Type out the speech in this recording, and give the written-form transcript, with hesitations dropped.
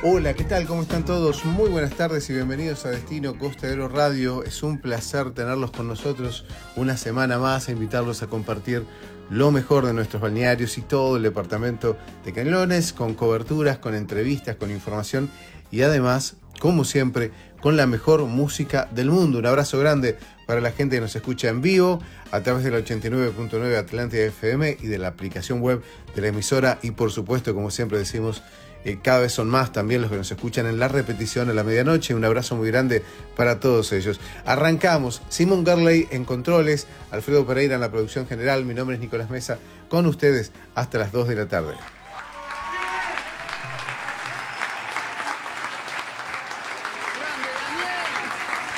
Hola, ¿qué tal? ¿Cómo están todos? Muy buenas tardes y bienvenidos a Destino Costero Radio. Es un placer tenerlos con nosotros una semana más, a invitarlos a compartir lo mejor de nuestros balnearios y todo el departamento de Canelones, con coberturas, con entrevistas, con información y además, como siempre, con la mejor música del mundo. Un abrazo grande para la gente que nos escucha en vivo a través del 89.9 Atlántida FM y de la aplicación web de la emisora y por supuesto, como siempre decimos, cada vez son más también los que nos escuchan en la repetición a la medianoche. Un abrazo muy grande para todos ellos. Arrancamos. Simón Garley en controles, Alfredo Pereira en la producción general. Mi nombre es Nicolás Mesa, con ustedes hasta las 2 de la tarde.